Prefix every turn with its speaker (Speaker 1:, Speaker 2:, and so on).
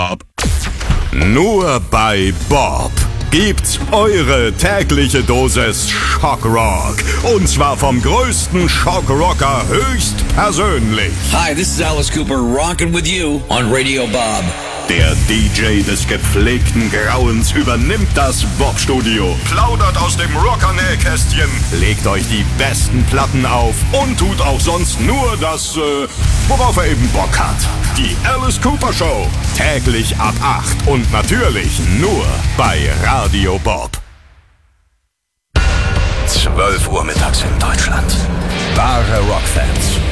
Speaker 1: Bob.
Speaker 2: Nur bei Bob gibt's eure tägliche Dosis Schockrock. Und zwar vom größten Schockrocker höchstpersönlich.
Speaker 3: Hi, this is Alice Cooper, rockin' with you on Radio Bob.
Speaker 2: Der DJ des gepflegten Grauens übernimmt das Bob-Studio, plaudert aus dem Rocker-Nähkästchen, legt euch die besten Platten auf und tut auch sonst nur das, worauf er eben Bock hat. Die Alice Cooper Show, täglich ab 8 und natürlich nur bei Radio Bob.
Speaker 4: 12 Uhr mittags in Deutschland. Wahre Rockfans